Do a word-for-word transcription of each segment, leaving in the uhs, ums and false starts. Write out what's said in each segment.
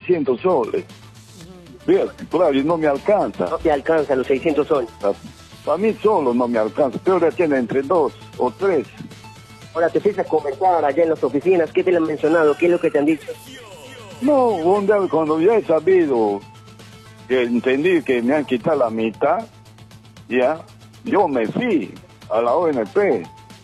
seiscientos soles. Bien, claro, y no me alcanza. No te alcanza los seiscientos soles. Para mí solo no me alcanza, pero ya tiene entre dos o tres. Ahora te fuiste a comentar allá en las oficinas, ¿qué te han mencionado? ¿Qué es lo que te han dicho? No, un día cuando ya he sabido, que entendí que me han quitado la mitad, ya, yo me fui a la O N P.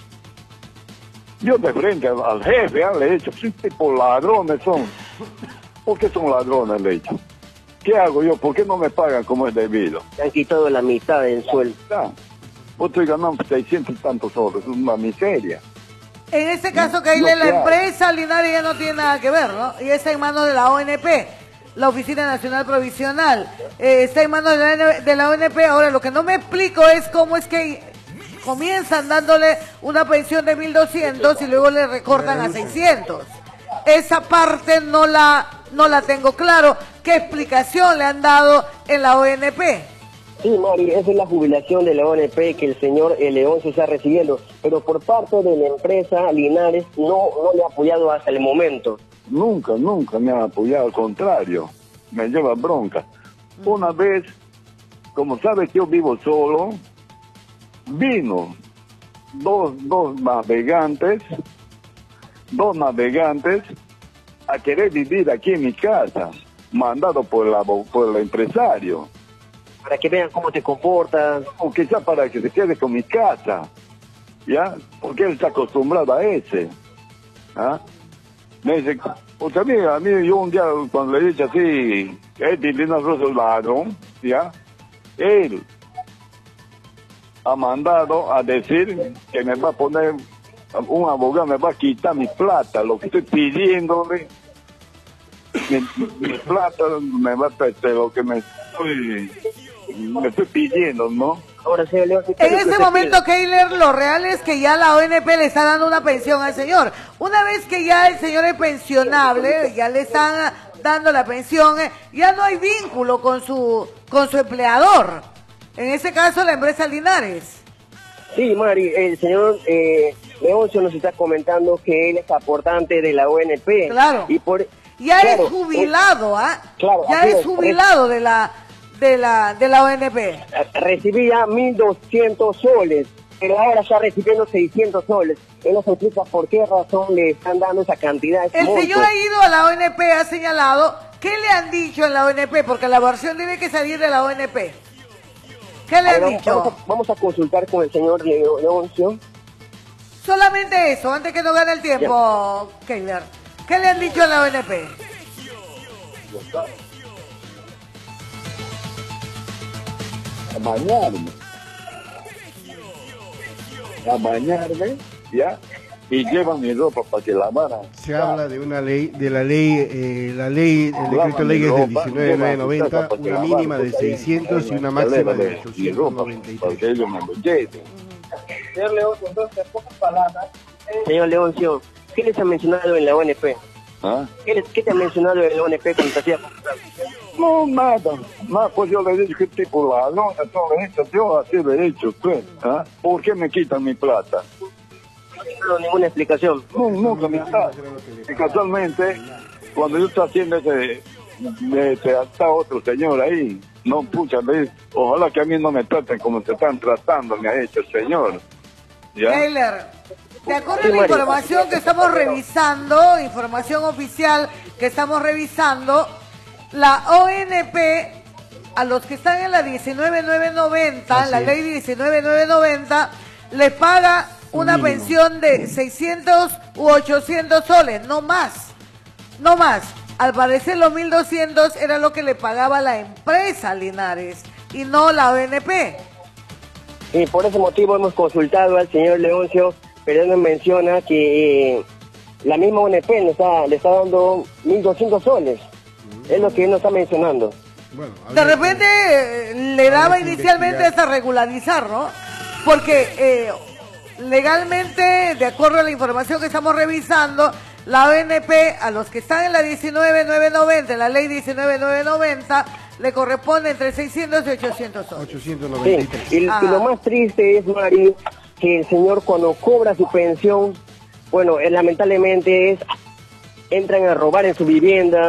Yo de frente al, al jefe, ya, le he dicho, ¿qué tipo ladrones son? ¿Por qué son ladrones? Le he dicho. ¿Qué hago yo? ¿Por qué no me pagan como es debido? Te han quitado la mitad del sueldo. Ya. Vos estoy ganando seiscientos y tantos soles, es una miseria. En este caso, que la hay. empresa Linares ya no tiene nada que ver, ¿no? Y está en manos de la O N P, la Oficina Nacional Provisional. Eh, está en manos de la, de la O N P. Ahora, lo que no me explico es cómo es que comienzan dándole una pensión de mil doscientos y luego le recortan a seiscientos. Esa parte no la, no la tengo claro. ¿Qué explicación le han dado en la O N P? Sí, Mari, esa es la jubilación de la O N P que el señor León se está recibiendo, pero por parte de la empresa Linares no, no le ha apoyado hasta el momento. Nunca, nunca me ha apoyado, al contrario, me lleva bronca. Una vez, como sabes que yo vivo solo, vino dos, dos navegantes, dos navegantes a querer vivir aquí en mi casa, mandado por, la, por el empresario. Para que vean cómo te comportas. O quizá para que se quede con mi casa, ¿ya? Porque él está acostumbrado a ese. ¿Ah? Me dice, porque a mí, a mí, yo un día cuando le he dicho así, que es Dilina Rosa ladrón, ¿ya? Él ha mandado a decir que me va a poner, un abogado me va a quitar mi plata, lo que estoy pidiéndole, mi, mi plata me va a perder lo que me estoy, me estoy pidiendo, ¿no? Ahora, señor León, en este momento, Keiler, lo real es que ya la O N P le está dando una pensión al señor. Una vez que ya el señor es pensionable, ya le están dando la pensión, ya no hay vínculo con su, con su empleador. En este caso, la empresa Linares. Sí, Mari, el señor eh, Leoncio nos está comentando que él es aportante de la O N P. Claro. Y por, ya claro, es jubilado, ¿ah? ¿eh? Claro, ya es jubilado de la, de la, de la O N P. Recibía mil doscientos soles, pero ahora está recibiendo seiscientos soles. Él nos explica por qué razón le están dando esa cantidad. El monto. Señor ha ido a la O N P, ha señalado, ¿qué le han dicho en la O N P? Porque la versión tiene que salir de la O N P. ¿Qué le han dicho? Vamos a, vamos a consultar con el señor Leoncio. Solamente eso, antes que no gane el tiempo, Keiler. ¿Qué le han dicho en la O N P? A bañarme. A bañarme, ¿ya? Y llevan mi ropa para que lavara. Se habla de una ley, de la ley, eh, la ley, el decreto de ley es del diecinueve mil novecientos noventa, una mínima de seiscientos y una máxima de ochocientos noventa y tres. Señor Leoncio, entonces, pocas palabras. Señor Leoncio, ¿qué les ha mencionado en la O N P? ¿Ah? ¿Qué, les, ¿Qué te ha mencionado en la O N P cuando te hacía? No, nada. Nada, pues yo le he dicho que tipo ladrón, todo le he dicho, yo así le he dicho, pues. ¿Ah? ¿Por qué me quitan mi plata? No tengo ninguna explicación. No, nunca me está. Y casualmente, cuando yo estoy haciendo ese, ese, está otro señor ahí, no, pucha, le, ojalá que a mí no me traten como se están tratando, me ha hecho el señor. ¿Ya? Keiler, de acuerdo a la información que estamos revisando, información oficial que estamos revisando, la O N P, a los que están en la diecinueve mil novecientos noventa, la ley diecinueve mil novecientos noventa, le paga una pensión de seiscientos u ochocientos soles, no más, no más. Al parecer los mil doscientos era lo que le pagaba la empresa Linares y no la O N P. Y por ese motivo hemos consultado al señor Leoncio, pero él nos menciona que eh, la misma O N P le está, le está dando mil doscientos soles. Es lo que él nos está mencionando. Bueno, de repente que, eh, le daba inicialmente hasta regularizar, ¿no? Porque eh, legalmente, de acuerdo a la información que estamos revisando, la O N P, a los que están en la diecinueve mil novecientos noventa, en la ley diecinueve mil novecientos noventa, le corresponde entre seiscientos y ochocientos soles. ochocientos noventa y tres. Sí, y, y lo más triste es, Mari, que el señor cuando cobra su pensión, bueno, eh, lamentablemente es, entran a robar en su vivienda,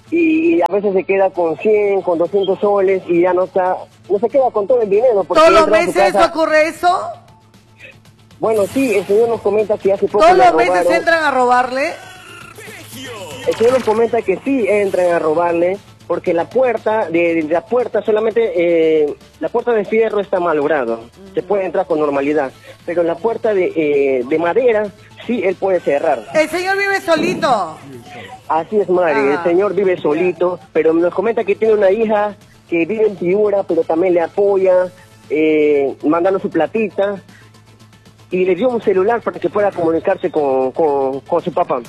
y a veces se queda con cien, con doscientos soles y ya no está, no se queda con todo el dinero. ¿Todos los meses ocurre eso? Bueno, sí, el señor nos comenta que hace poco ¿Todos los meses entran a robarle? El señor nos comenta que sí entran a robarle, porque la puerta, de, de la puerta solamente, eh, la puerta de fierro está malograda, mm. se puede entrar con normalidad, pero la puerta de, eh, de madera, sí, él puede cerrar. ¿El señor vive solito? Así es, Mari, ah, el señor vive solito, pero nos comenta que tiene una hija que vive en Piura, pero también le apoya, eh, mandando su platita, y le dio un celular para que pueda comunicarse con, con, con su papá.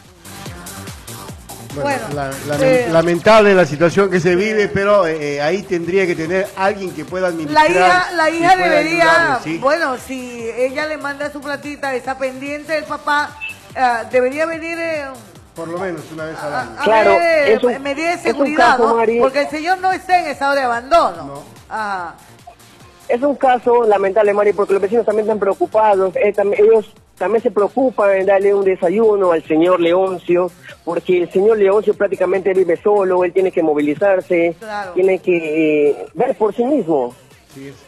Bueno, la, la, eh, lamentable la situación que se vive, pero eh, ahí tendría que tener alguien que pueda administrar. La hija, la hija debería, ¿sí? Bueno, si ella le manda su platita, está pendiente del papá, uh, debería venir... Eh, por lo menos una vez al año. A, a claro, ver, es un, medida de seguridad, caso, ¿no? Porque el señor no está en estado de abandono. No. Ajá. Es un caso lamentable, Mari, porque los vecinos también están preocupados. Eh, también, ellos también se preocupan en darle un desayuno al señor Leoncio, porque el señor Leoncio prácticamente vive solo, él tiene que movilizarse, claro. tiene que eh, ver por sí mismo. Sí es.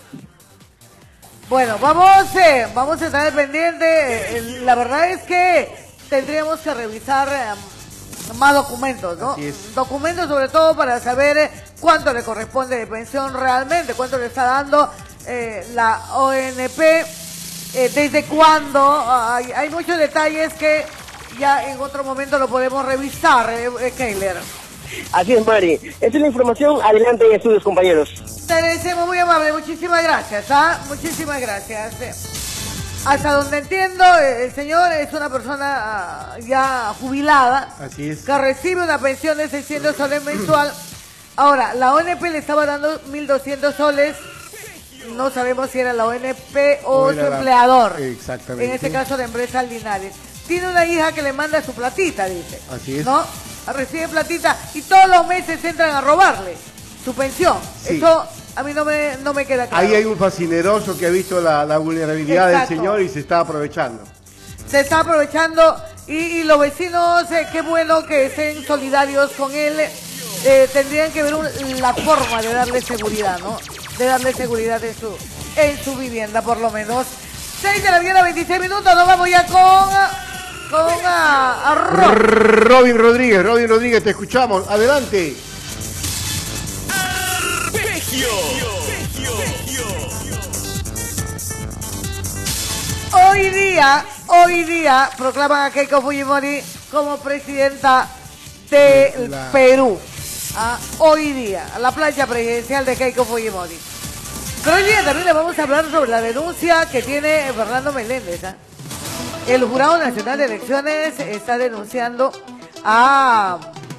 Bueno, vamos, eh, vamos a estar pendientes. Eh, la verdad es que tendríamos que revisar eh, más documentos, ¿no? Documentos sobre todo para saber eh, cuánto le corresponde de pensión realmente, cuánto le está dando eh, la O N P, eh, desde cuándo. Hay, hay muchos detalles que ya en otro momento lo podemos revisar, eh, eh, Keiler. Así es, Mari. Esta es la información. Adelante en estudios, compañeros. Te agradecemos, muy amable. Muchísimas gracias. ¿ah? Muchísimas gracias. Hasta donde entiendo, el señor es una persona ya jubilada. Así es. Que recibe una pensión de seiscientos soles mensual. Ahora, la O N P le estaba dando mil doscientos soles. No sabemos si era la O N P o, o su empleador. La... Exactamente. En este caso, de Empresa Linares. Tiene una hija que le manda su platita, dice. Así es. ¿No? Recibe platita y todos los meses entran a robarle su pensión. Sí. Eso a mí no me, no me queda claro. Ahí hay un fascineroso que ha visto la, la vulnerabilidad Exacto. del señor y se está aprovechando. Se está aprovechando y, y los vecinos, eh, qué bueno que estén solidarios con él. Eh, tendrían que ver un, la forma de darle seguridad, ¿no? De darle seguridad en su, en su vivienda, por lo menos. seis de la mañana, veintiséis minutos, nos vamos ya con... Con a, a Robin. Robin Rodríguez, Robin Rodríguez, te escuchamos. Adelante. Arpegio. Hoy día, hoy día proclaman a Keiko Fujimori como presidenta del La... Perú. Ah, hoy día, a la plancha presidencial de Keiko Fujimori. Pero hoy día también le vamos a hablar sobre la denuncia que tiene Fernando Meléndez. ¿eh? El Jurado Nacional de Elecciones está denunciando a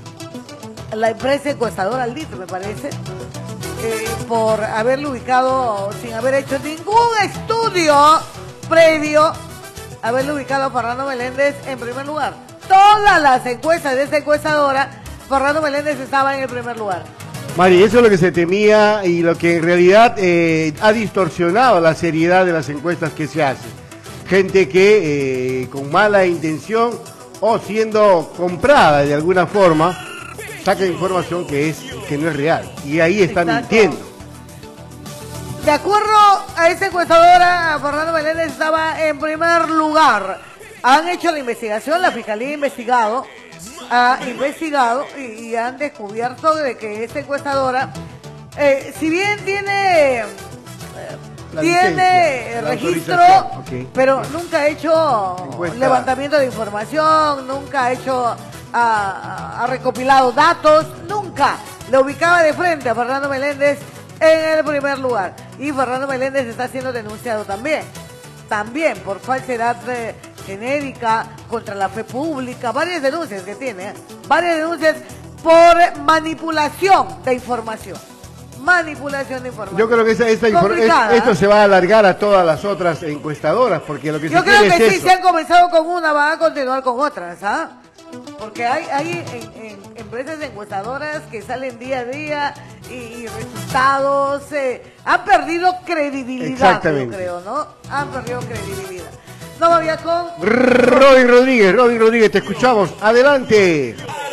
la empresa encuestadora Aldito, me parece, eh, por haberle ubicado, sin haber hecho ningún estudio previo, haberle ubicado a Fernando Meléndez en primer lugar. Todas las encuestas de esta encuestadora, Fernando Meléndez estaba en el primer lugar. Mari, eso es lo que se temía y lo que en realidad eh, ha distorsionado la seriedad de las encuestas que se hacen. Gente que eh, con mala intención o siendo comprada de alguna forma saca información que es que no es real y ahí están Exacto. mintiendo. De acuerdo a esta encuestadora, Fernando Meléndez estaba en primer lugar. Han hecho la investigación, la fiscalía ha investigado, ha investigado y, y han descubierto de que esta encuestadora, eh, si bien tiene... Eh, La tiene licencia, registro, okay. pero nunca ha hecho Encuesta. levantamiento de información, nunca ha hecho, ha, ha recopilado datos, nunca. Le ubicaba de frente a Fernando Meléndez en el primer lugar. Y Fernando Meléndez está siendo denunciado también, también por falsedad eh, genérica, contra la fe pública, varias denuncias que tiene, ¿eh? varias denuncias por manipulación de información. Manipulación de información. Yo creo que esa, esta inform es, esto se va a alargar a todas las otras encuestadoras, porque lo que Yo se creo quiere que es sí, eso. se han comenzado con una, van a continuar con otras, ¿ah? Porque hay, hay en, en empresas encuestadoras que salen día a día y, y resultados eh, han perdido credibilidad, yo creo, ¿no? Han perdido credibilidad. Vamos ya con Robin Rodríguez, Robin Rodríguez, te escuchamos. Adelante.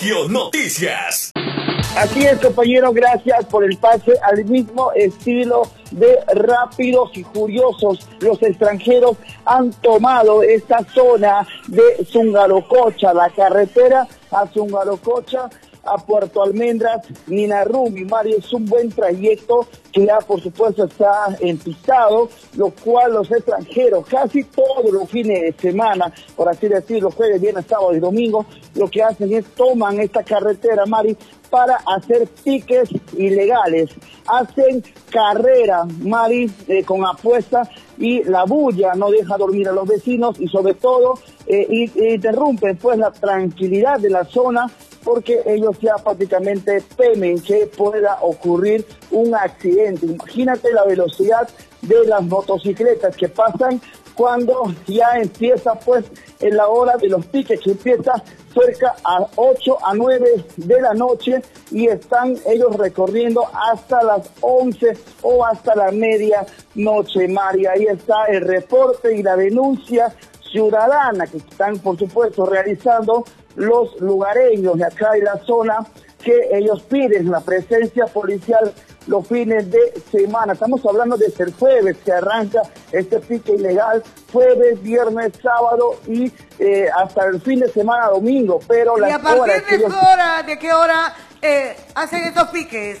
Regio Noticias. Así es, compañero, gracias por el pase al mismo estilo de Rápidos y Furiosos. Los extranjeros han tomado esta zona de Zungarococha, la carretera a Zungarococha, a Puerto Almendras, Ninarumi. Mario, es un buen trayecto que ya por supuesto está empistado, lo cual los extranjeros casi todos los fines de semana, por así decirlo, jueves, viernes, sábado y domingo, lo que hacen es toman esta carretera, Mari, para hacer piques ilegales. Hacen carrera, Mari, eh, con apuestas, y la bulla no deja dormir a los vecinos y sobre todo eh, y, interrumpen pues la tranquilidad de la zona, porque ellos ya prácticamente temen que pueda ocurrir un accidente. Imagínate la velocidad de las motocicletas que pasan cuando ya empieza pues en la hora de los piques, que empieza cerca a ocho a nueve de la noche y están ellos recorriendo hasta las once o hasta la media noche, María. Ahí está el reporte y la denuncia ciudadana que están por supuesto realizando los lugareños de acá en la zona, que ellos piden la presencia policial los fines de semana. Estamos hablando desde el jueves que arranca este pique ilegal, jueves, viernes, sábado y eh, hasta el fin de semana domingo. Pero ¿Y las a partir horas de, que ellos... qué hora, de qué hora eh, hacen estos piques?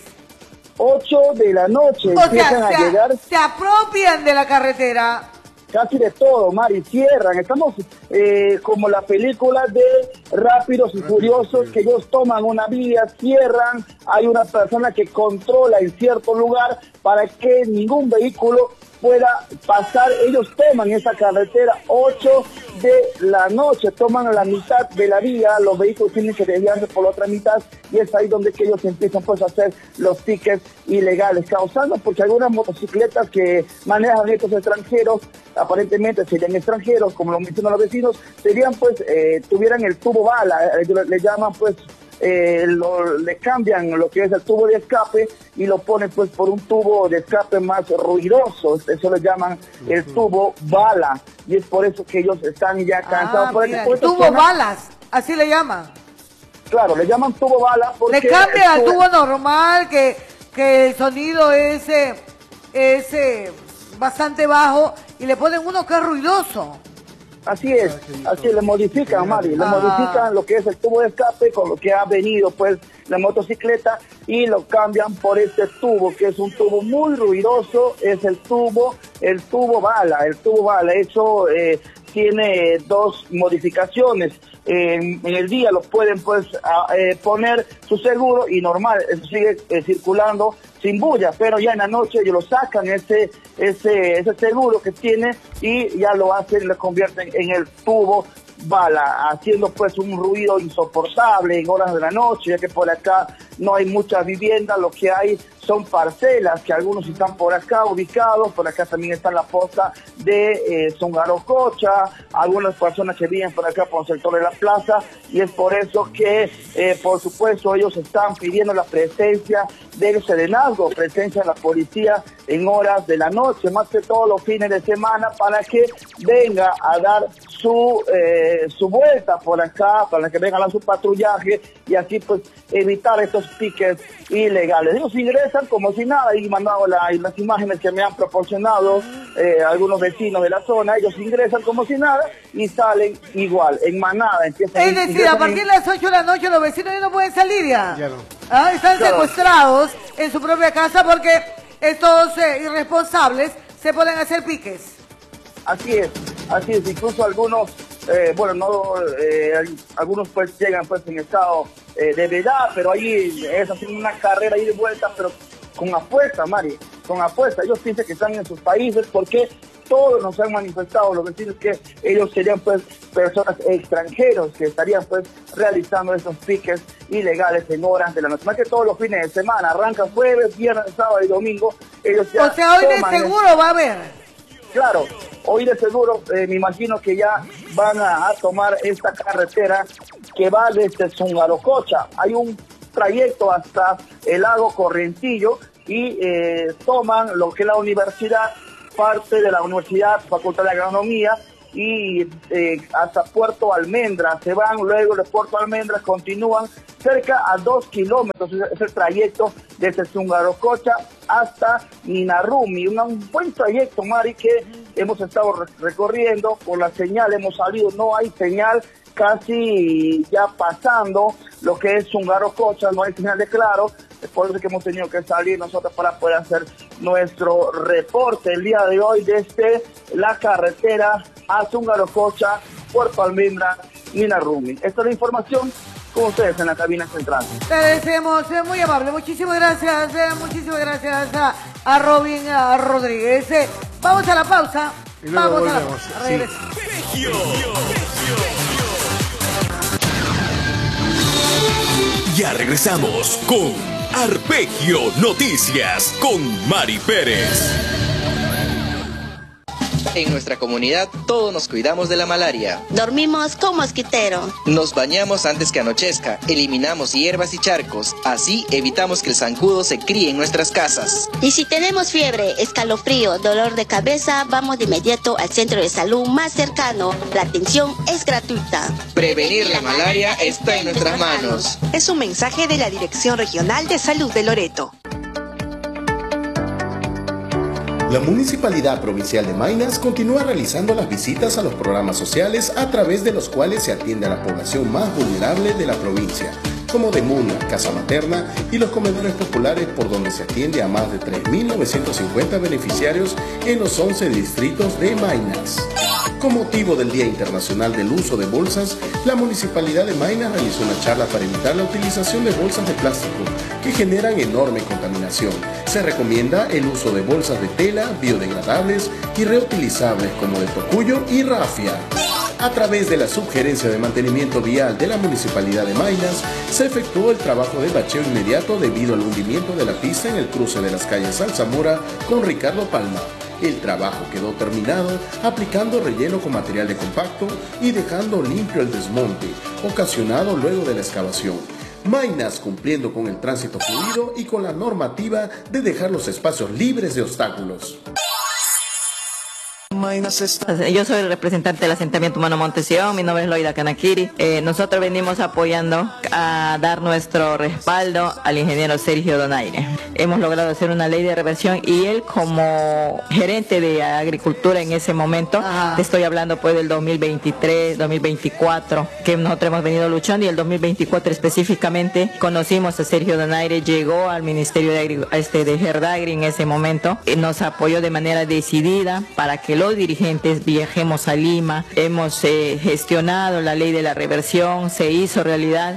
ocho de la noche O empiezan sea, a se, llegar. se apropian de la carretera. Casi de todo, Mari, cierran. Estamos eh, como la película de Rápidos y Furiosos, que ellos toman una vía, cierran, hay una persona que controla en cierto lugar para que ningún vehículo pueda pasar. Ellos toman esa carretera ocho de la noche, toman la mitad de la vía, los vehículos tienen que desviarse por la otra mitad y es ahí donde que ellos empiezan pues a hacer los tickets ilegales, causando porque algunas motocicletas que manejan estos extranjeros, aparentemente serían extranjeros, como lo mencionan los vecinos, serían pues, eh, tuvieran el tubo bala, eh, le, le llaman pues, eh, lo, le cambian lo que es el tubo de escape y lo ponen pues por un tubo de escape más ruidoso, eso le llaman el tubo bala, y es por eso que ellos están ya cansados. Ah, por mira, por tubo zona, balas, así le llaman. Claro, le llaman tubo bala porque... Le cambia al tubo, tubo normal, que, que el sonido es, eh, es eh, bastante bajo, y le ponen uno que es ruidoso. Así es, así le modifican, Mari, le Ah. modifican lo que es el tubo de escape con lo que ha venido pues la motocicleta y lo cambian por este tubo, que es un tubo muy ruidoso, es el tubo, el tubo bala, el tubo bala, eso eh, tiene dos modificaciones. En, en el día lo pueden pues a, eh, poner su seguro y normal, eso sigue eh, circulando sin bulla, pero ya en la noche ellos lo sacan ese ese ese seguro que tiene y ya lo hacen, lo convierten en el tubo bala, haciendo pues un ruido insoportable en horas de la noche, ya que por acá no hay muchas viviendas, lo que hay son parcelas, que algunos están por acá ubicados, por acá también está la posta de eh, Zungarococha, algunas personas que viven por acá por el sector de la plaza, y es por eso que, eh, por supuesto, ellos están pidiendo la presencia del serenazgo, presencia de la policía en horas de la noche, más que todos los fines de semana, para que venga a dar su eh, su vuelta por acá, para que vengan a su patrullaje y así pues evitar estos piques ilegales. Ellos ingresan como si nada, y mandado la, las imágenes que me han proporcionado eh, algunos vecinos de la zona, ellos ingresan como si nada y salen igual, en manada. Empiezan, Es decir, a partir de las ocho de la noche los vecinos ya no pueden salir ya. Ya no. Ah, están Claro. secuestrados en su propia casa porque estos eh, irresponsables se pueden hacer piques. Así es, así es, incluso algunos, eh, bueno, no, eh, algunos pues llegan pues en estado eh, de edad, pero ahí es así una carrera ahí de vuelta, pero con apuesta, Mari, con apuesta. Ellos piensan que están en sus países porque todos nos han manifestado los vecinos que ellos serían pues personas extranjeros que estarían pues realizando esos piques ilegales en horas de la noche. Más que todos los fines de semana, arrancan jueves, viernes, sábado y domingo. Ellos ya O sea, hoy de toman seguro va a haber. Claro, hoy de seguro eh, me imagino que ya van a, a tomar esta carretera que va desde Zungarococha. Hay un trayecto hasta el lago Correntillo y eh, toman lo que es la universidad, parte de la universidad, Facultad de Agronomía, y eh, hasta Puerto Almendra. Se van luego de Puerto Almendra, continúan cerca a dos kilómetros, es el trayecto desde Sungarococha hasta Ninarrumi. Un, un buen trayecto, Mari, que hemos estado re recorriendo. Por la señal hemos salido, no hay señal, casi ya pasando lo que es Sungarococha, no hay señal de claro. Es por eso que hemos tenido que salir nosotros para poder hacer nuestro reporte el día de hoy desde la carretera a Sungarococha, Puerto Almendra, Ninarrumi. Esta es la información con ustedes en la cabina central. Te agradecemos, es muy amable. Muchísimas gracias, eh, muchísimas gracias a, a Robin a Rodríguez. Eh, vamos a la pausa. Vamos a la pausa. Regresamos. Sí. Ya regresamos con Arpegio Noticias con Mari Pérez. En nuestra comunidad todos nos cuidamos de la malaria. Dormimos con mosquitero. Nos bañamos antes que anochezca, eliminamos hierbas y charcos, así evitamos que el zancudo se críe en nuestras casas. Y si tenemos fiebre, escalofrío, dolor de cabeza, vamos de inmediato al centro de salud más cercano. La atención es gratuita. Prevenir la malaria está en nuestras manos. Es un mensaje de la Dirección Regional de Salud de Loreto. La Municipalidad Provincial de Maynas continúa realizando las visitas a los programas sociales a través de los cuales se atiende a la población más vulnerable de la provincia, como Demuna, Casa Materna y los comedores populares, por donde se atiende a más de tres mil novecientos cincuenta beneficiarios en los once distritos de Maynas. Con motivo del Día Internacional del Uso de Bolsas, la Municipalidad de Maynas realizó una charla para evitar la utilización de bolsas de plástico que generan enorme contaminación. Se recomienda el uso de bolsas de tela, biodegradables y reutilizables como de tocuyo y rafia. A través de la Subgerencia de Mantenimiento Vial de la Municipalidad de Maynas, se efectuó el trabajo de bacheo inmediato debido al hundimiento de la pista en el cruce de las calles Alzamora con Ricardo Palma. El trabajo quedó terminado aplicando relleno con material de compacto y dejando limpio el desmonte, ocasionado luego de la excavación. Maynas cumpliendo con el tránsito fluido y con la normativa de dejar los espacios libres de obstáculos. Yo soy el representante del asentamiento humano Montesión, mi nombre es Loida Kanakiri. Eh, nosotros venimos apoyando a dar nuestro respaldo al ingeniero Sergio Donaire. Hemos logrado hacer una ley de reversión y él, como gerente de agricultura en ese momento, Ajá. te estoy hablando pues del dos mil veintitrés, dos mil veinticuatro, que nosotros hemos venido luchando, y el dos mil veinticuatro específicamente conocimos a Sergio Donaire, llegó al Ministerio de, Agri este, de Gerdagri en ese momento, y nos apoyó de manera decidida para que los dirigentes viajemos a Lima. Hemos eh, gestionado la ley de la reversión, se hizo realidad.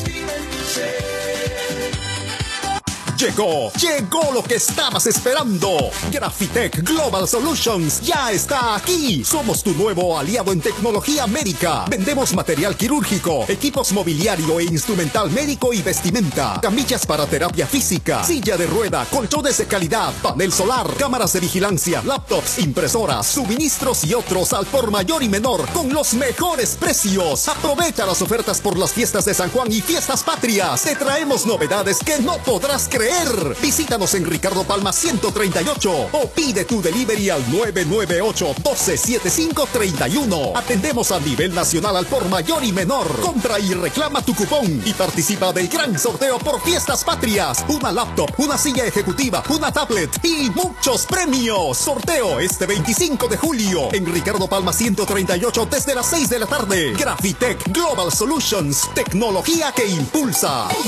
Llegó, llegó lo que estabas esperando. Grafitech Global Solutions ya está aquí. Somos tu nuevo aliado en tecnología médica. Vendemos material quirúrgico, equipos mobiliario e instrumental médico y vestimenta, camillas para terapia física, silla de rueda, colchones de calidad, panel solar, cámaras de vigilancia, laptops, impresoras, suministros y otros al por mayor y menor con los mejores precios. Aprovecha las ofertas por las fiestas de San Juan y fiestas patrias. Te traemos novedades que no podrás creer. Visítanos en Ricardo Palma ciento treinta y ocho o pide tu delivery al nueve nueve ocho, uno dos siete cinco, tres uno. Atendemos a nivel nacional al por mayor y menor. Compra y reclama tu cupón y participa del gran sorteo por fiestas patrias. Una laptop, una silla ejecutiva, una tablet y muchos premios. Sorteo este veinticinco de julio en Ricardo Palma ciento treinta y ocho desde las seis de la tarde. Grafitech Global Solutions, tecnología que impulsa.